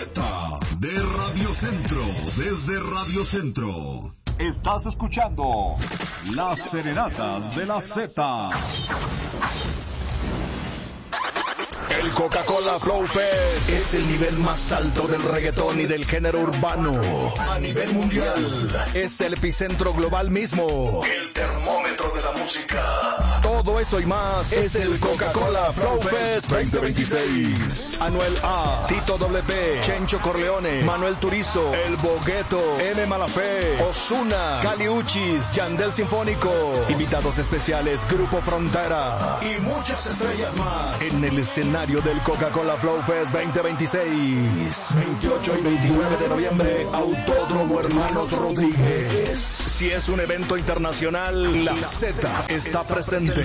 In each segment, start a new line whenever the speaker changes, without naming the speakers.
Z de Radio Centro, desde Radio Centro.
Estás escuchando Las Serenatas de la Z.
El Coca-Cola Flow Fest es el nivel más alto del reggaetón y del género urbano a nivel mundial. Es el epicentro global mismo, el termómetro de la música. Todo eso y más es el Coca-Cola Flow Fest 2026. Anuel A, Tito WP, Chencho Corleone, Manuel Turizo, El Bogueto, M. Malafé, Ozuna, Kali Uchis, Yandel Sinfónico, invitados especiales Grupo Frontera y muchas estrellas más en el escenario del Coca-Cola Flow Fest 2026. 28 y 29 de noviembre, Autódromo Hermanos Rodríguez. Si es un evento internacional, la Z está presente.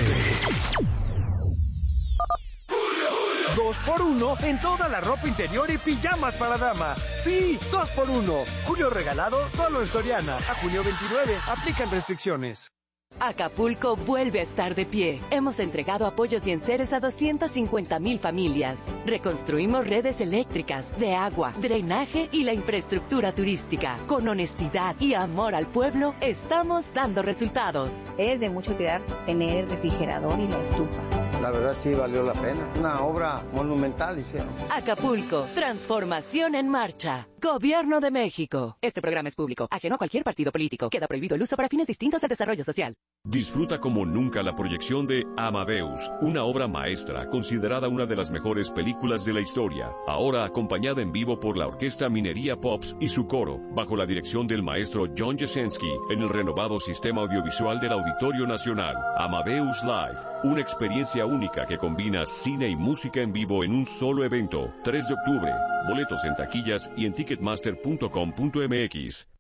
2x1 en toda la ropa interior y pijamas para dama. Sí, 2x1. Julio regalado solo en Soriana. A junio 29, aplican restricciones.
Acapulco vuelve a estar de pie. Hemos entregado apoyos y enseres a 250,000 familias. Reconstruimos redes eléctricas, de agua, drenaje y la infraestructura turística. Con honestidad y amor al pueblo, estamos dando resultados.
Es de mucho cuidar tener el refrigerador y la estufa.
La verdad sí valió la pena. Una obra monumental hicieron.
Acapulco, transformación en marcha. Gobierno de México. Este programa es público, ajeno a cualquier partido político. Queda prohibido el uso para fines distintos al desarrollo social.
Disfruta como nunca la proyección de Amadeus, una obra maestra considerada una de las mejores películas de la historia, ahora acompañada en vivo por la Orquesta Minería Pops y su coro, bajo la dirección del maestro John Jasenski, en el renovado sistema audiovisual del Auditorio Nacional. Amadeus Live, una experiencia única que combina cine y música en vivo en un solo evento. 3 de octubre, boletos en taquillas y en ticketmaster.com.mx.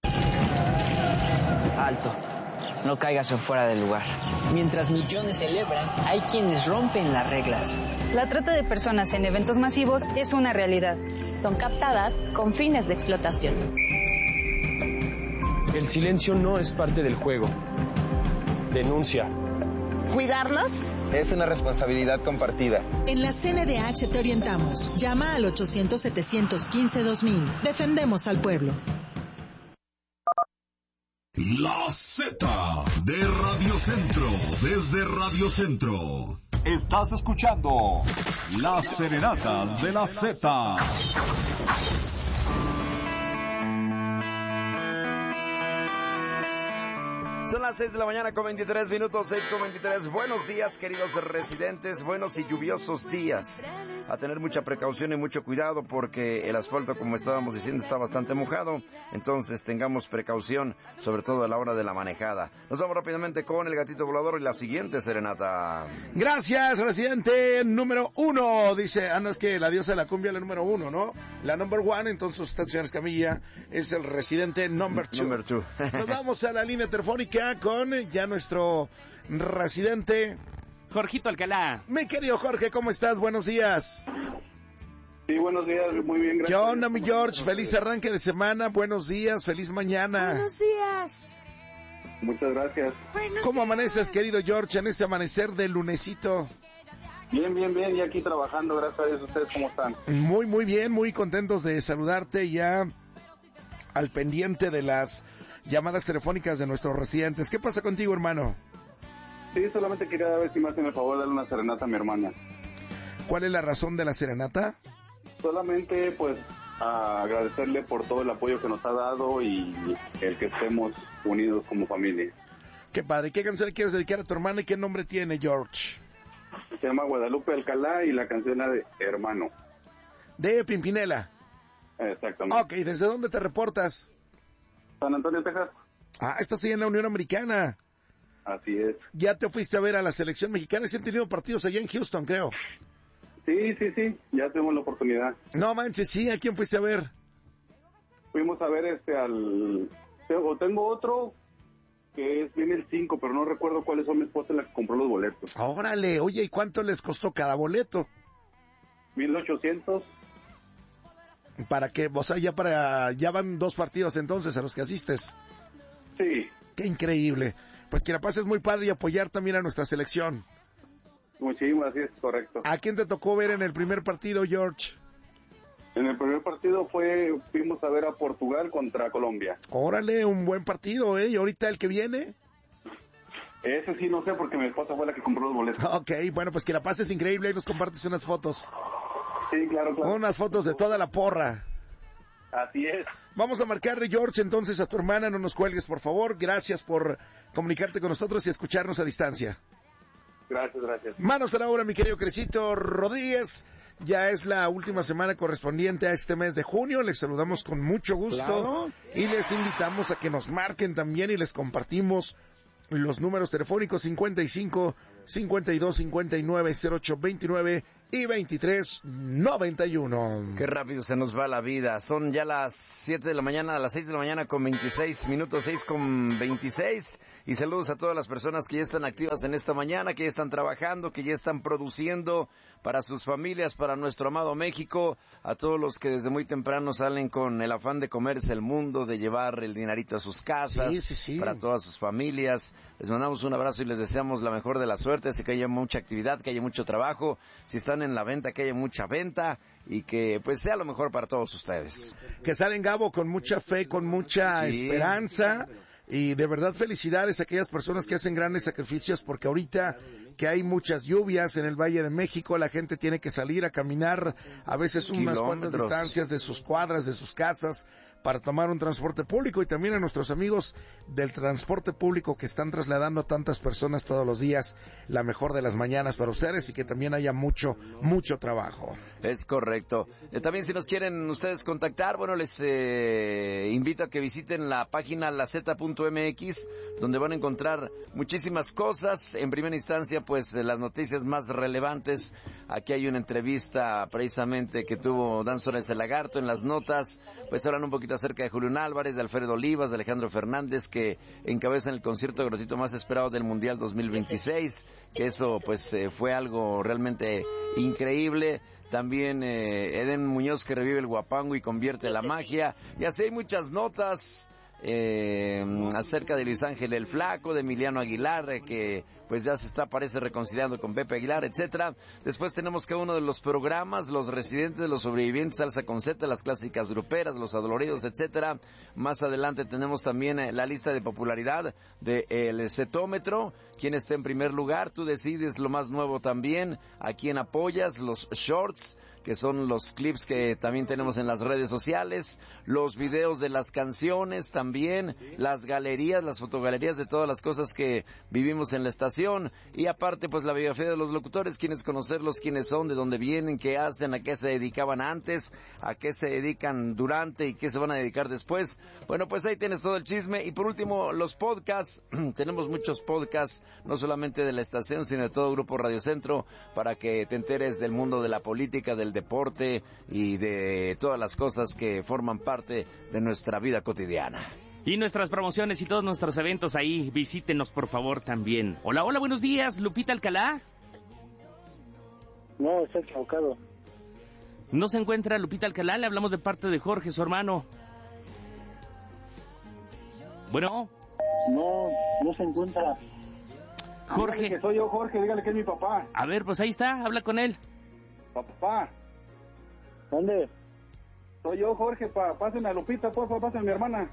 Alto. No caigas en fuera del lugar. Mientras millones celebran, hay quienes rompen las reglas.
La trata de personas en eventos masivos es una realidad.
Son captadas con fines de explotación.
El silencio no es parte del juego. Denuncia.
¿Cuidarnos?
Es una responsabilidad compartida.
En la CNDH te orientamos. Llama al 800-715-2000. Defendemos al pueblo.
La Z de Radio Centro, desde Radio Centro.
Estás escuchando Las Serenatas de la Z.
Son las 6 de la mañana con 23 minutos, 6 con 23. Buenos días, queridos residentes, buenos y lluviosos días. A tener mucha precaución y mucho cuidado porque el asfalto, como estábamos diciendo, está bastante mojado. Entonces tengamos precaución, sobre todo a la hora de la manejada. Nos vamos rápidamente con el gatito volador y la siguiente serenata.
Gracias, residente número 1. Dice, no, es que la diosa de la cumbia es la número 1, ¿no? La number 1, entonces usted, señor Escamilla, es el residente number 2.
Number 2.
Nos vamos a la línea telefónica con ya nuestro residente
Jorgito Alcalá.
Mi querido Jorge, ¿cómo estás? Buenos días.
Sí, buenos días, muy bien, gracias.
¿Qué onda, mi George? Feliz arranque de semana, buenos días, feliz mañana.
Buenos días.
Muchas gracias.
¿Cómo amaneces, querido George, en este amanecer de lunesito?
Bien, y aquí trabajando, gracias a Dios. ¿Ustedes cómo están?
Muy, muy bien, muy contentos de saludarte ya al pendiente de las llamadas telefónicas de nuestros residentes. ¿Qué pasa contigo, hermano?
Sí, solamente quería ver si me hacen el favor de darle una serenata a mi hermana.
¿Cuál es la razón de la serenata?
Solamente, pues, a agradecerle por todo el apoyo que nos ha dado y el que estemos unidos como familia.
Qué padre. ¿Qué canción le quieres dedicar a tu hermana y qué nombre tiene, George?
Se llama Guadalupe Alcalá y la canción es de Hermano.
De Pimpinela.
Exactamente.
Ok, ¿desde dónde te reportas?
San Antonio, Texas.
Ah, estás ahí en la Unión Americana.
Así es.
¿Ya te fuiste a ver a la selección mexicana? Sí han tenido partidos allá en Houston, creo.
Sí, ya tuvimos la oportunidad.
No manches, sí, ¿a quién fuiste a ver?
Fuimos a ver tengo otro que viene el 5, pero no recuerdo cuáles son. Mi esposa la que compró los boletos.
Órale, oye, ¿y cuánto les costó cada boleto?
1,800.
¿Para qué? O sea, ya van 2 partidos entonces a los que asistes.
Sí.
Qué increíble. Pues que la pases muy padre y apoyar también a nuestra selección.
Muchísimas, así es, correcto.
¿A quién te tocó ver en el primer partido, George?
En el primer partido fuimos a ver a Portugal contra Colombia.
Órale, un buen partido, ¿eh? ¿Y ahorita el que viene?
Ese sí no sé porque mi esposa fue la que compró los boletos.
Ok, bueno, pues que la pases increíble y nos compartes unas fotos.
Sí, claro.
Unas fotos de toda la porra.
Así es.
Vamos a marcarle, George, entonces a tu hermana, no nos cuelgues, por favor. Gracias por comunicarte con nosotros y escucharnos a distancia.
Gracias.
Manos a la obra, mi querido Cresito Rodríguez. Ya es la última semana correspondiente a este mes de junio. Les saludamos con mucho gusto.
Claro.
Y les invitamos a que nos marquen también y les compartimos los números telefónicos 55 52 59 08 29 y 23 91.
Qué rápido se nos va la vida. Son ya las 7 de la mañana, a las 6 de la mañana con 26 minutos, 6 con 26. Y saludos a todas las personas que ya están activas en esta mañana, que ya están trabajando, que ya están produciendo para sus familias, para nuestro amado México. A todos los que desde muy temprano salen con el afán de comerse el mundo, de llevar el dinerito a sus casas,
sí.
para todas sus familias. Les mandamos un abrazo y les deseamos la mejor de la suerte. Así que haya mucha actividad, que haya mucho trabajo. Si están en la venta, que haya mucha venta y que pues sea lo mejor para todos ustedes.
Que salen, Gabo, con mucha fe, con mucha esperanza. Y de verdad felicidades a aquellas personas que hacen grandes sacrificios, porque ahorita que hay muchas lluvias en el Valle de México, la gente tiene que salir a caminar a veces unas cuantas distancias de sus cuadras, de sus casas, para tomar un transporte público. Y también a nuestros amigos del transporte público que están trasladando a tantas personas todos los días, la mejor de las mañanas para ustedes, y que también haya mucho trabajo.
Es correcto. También si nos quieren ustedes contactar, bueno, les invito a que visiten la página laz.mx, donde van a encontrar muchísimas cosas. En primera instancia, pues las noticias más relevantes. Aquí hay una entrevista precisamente que tuvo Dan Suárez el Lagarto. En las notas, pues hablan un poquito acerca de Julián Álvarez, de Alfredo Olivas, de Alejandro Fernández, que encabezan el concierto gratuito más esperado del Mundial 2026, que eso pues fue algo realmente increíble. También Eden Muñoz, que revive el guapango y convierte la magia. Y así hay muchas notas acerca de Luis Ángel el Flaco, de Emiliano Aguilar, que pues ya se parece reconciliando con Pepe Aguilar, etcétera. Después tenemos cada uno de los programas, los residentes, los sobrevivientes, Salsa con Z, las clásicas gruperas, los adoloridos, etcétera. Más adelante tenemos también la lista de popularidad del Cetómetro, quién está en primer lugar, tú decides lo más nuevo también, a quién apoyas, los shorts, que son los clips que también tenemos en las redes sociales, los videos de las canciones también, las galerías, las fotogalerías de todas las cosas que vivimos en la estación, y aparte pues la biografía de los locutores, quiénes conocerlos, quiénes son, de dónde vienen, qué hacen, a qué se dedicaban antes, a qué se dedican durante y qué se van a dedicar después. Bueno, pues ahí tienes todo el chisme. Y por último, los podcasts. Tenemos muchos podcasts, no solamente de la estación, sino de todo Grupo Radio Centro, para que te enteres del mundo de la política, del deporte y de todas las cosas que forman parte de nuestra vida cotidiana.
Y nuestras promociones y todos nuestros eventos ahí, visítenos por favor también. Hola, buenos días, Lupita Alcalá.
No, está equivocado.
No se encuentra Lupita Alcalá, le hablamos de parte de Jorge, su hermano. Bueno.
No se encuentra.
Jorge.
Dígale que soy yo, Jorge, dígale que es mi papá.
A ver, pues ahí está, habla con él.
Papá.
¿Dónde?
Soy yo, Jorge, pásenme a Lupita, por favor, pásenme a mi hermana.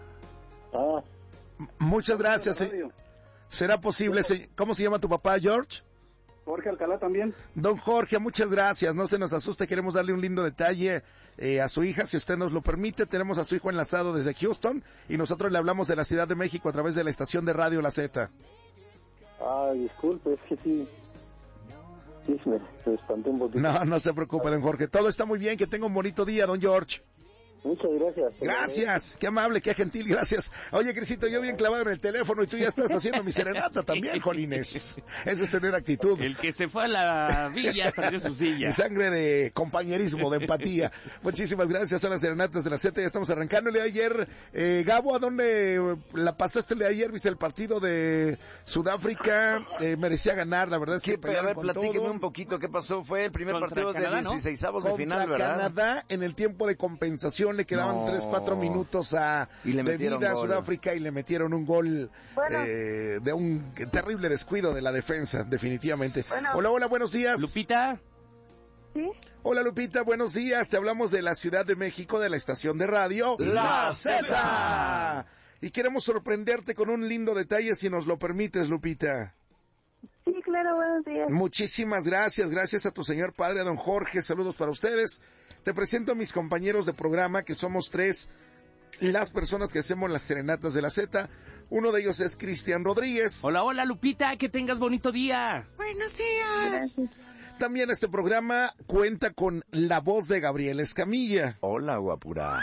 Muchas gracias. ¿Será posible? ¿Cómo se llama tu papá, George?
Jorge Alcalá también.
Don Jorge, muchas gracias. No se nos asuste, queremos darle un lindo detalle a su hija, si usted nos lo permite. Tenemos a su hijo enlazado desde Houston y nosotros le hablamos de la Ciudad de México a través de la estación de radio La Z.
Disculpe, es que sí. Sí, me espanté un poquito.
No se preocupe, don Jorge. Todo está muy bien. Que tenga un bonito día, don George.
Muchas gracias.
Gracias, qué amable, qué gentil, gracias. Oye, Crisito, yo bien clavado en el teléfono y tú ya estás haciendo mi serenata también, jolines. Eso es tener actitud.
El que se fue a la villa perdió su silla.
Y sangre de compañerismo, de empatía. Muchísimas gracias, son las serenatas de la Z, ya estamos arrancándole ayer. Gabo, ¿a dónde la pasaste el de ayer? ¿Viste el partido de Sudáfrica? Merecía ganar, la verdad es que
a ver, platíqueme un poquito, ¿qué pasó? Fue el primer partido de 16avos de final, ¿verdad?
Canadá, en el tiempo de compensación le quedaban 3-4 minutos de vida a Sudáfrica y le metieron un gol de un terrible descuido de la defensa, definitivamente. Hola, buenos días.
Lupita.
¿Sí?
Hola Lupita, buenos días. Te hablamos de la Ciudad de México, de la estación de radio
La Z.
Y queremos sorprenderte con un lindo detalle, si nos lo permites, Lupita.
Sí, claro, buenos días.
Muchísimas gracias. Gracias a tu señor padre, a don Jorge. Saludos para ustedes. Te presento a mis compañeros de programa, que somos 3, las personas que hacemos las serenatas de la Z. Uno de ellos es Cristian Rodríguez.
Hola, hola Lupita, que tengas bonito día.
Buenos días. Gracias.
También este programa cuenta con la voz de Gabriel Escamilla.
Hola, guapura.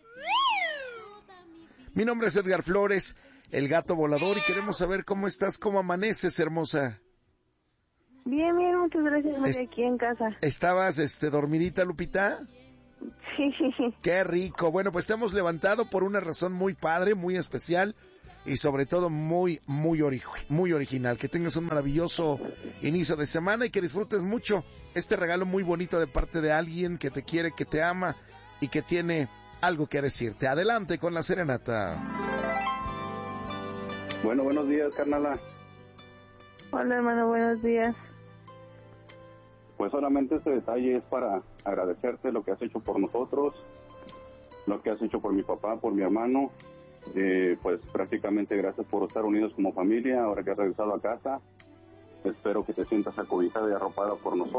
Mi nombre es Edgar Flores, el gato volador, y queremos saber cómo estás, cómo amaneces, hermosa.
Bien, bien, muchas gracias. Estoy aquí en casa.
¿Estabas dormidita, Lupita?
Sí.
Qué rico. Bueno, pues te hemos levantado por una razón muy padre, muy especial y sobre todo muy original. Que tengas un maravilloso inicio de semana y que disfrutes mucho este regalo muy bonito de parte de alguien que te quiere, que te ama y que tiene algo que decirte. Adelante con la serenata.
Bueno, buenos días, carnala.
Hola, hermano, buenos días.
Pues solamente este detalle es para agradecerte lo que has hecho por nosotros, lo que has hecho por mi papá, por mi hermano. Pues prácticamente gracias por estar unidos como familia. Ahora que has regresado a casa, espero que te sientas acobijada y arropada por nosotros.